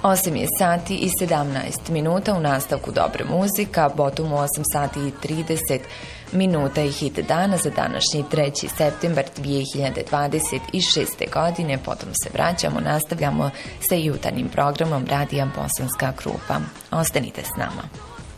8 je sati i 17 minuta, u nastavku dobra muzika, potom u 8 sati i 30 minuta i hit dana za današnji 3. septembar 2026. godine. Potom se vraćamo, nastavljamo sa jutarnjim programom Radija Bosanska Krupa. Ostanite s nama.